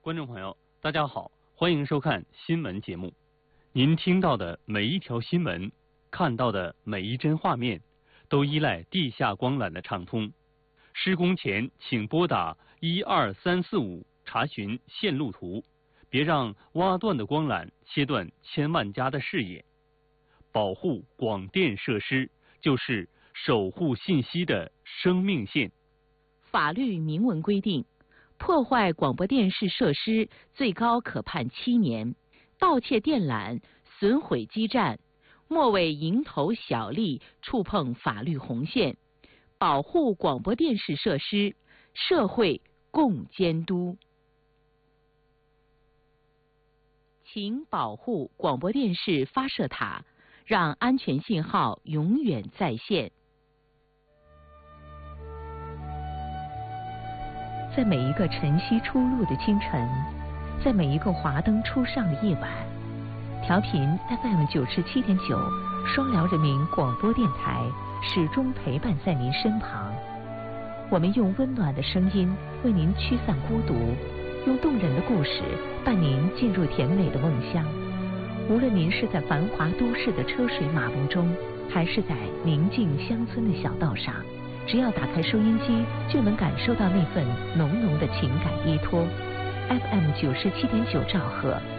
观众朋友，大家好，欢迎收看新闻节目。您听到的每一条新闻，看到的每一帧画面，都依赖地下光缆的畅通。施工前请拨打12345查询线路图，别让挖断的光缆切断千万家的视野。保护广电设施就是守护信息的生命线。 法律明文规定，破坏广播电视设施最高可判7年，盗窃电缆、损毁基站，莫为蝇头小利触碰法律红线。保护广播电视设施，社会共监督。请保护广播电视发射塔，让安全信号永远在线。在每一个晨曦初露的清晨，在每一个华灯初上的夜晚，调频 FM 97.9双辽人民广播电台始终陪伴在您身旁。我们用温暖的声音为您驱散孤独，用动人的故事伴您进入甜美的梦乡。无论您是在繁华都市的车水马龙中，还是在宁静乡村的小道上，只要打开收音机，就能感受到那份浓浓的情感依托。FM 97.9兆赫，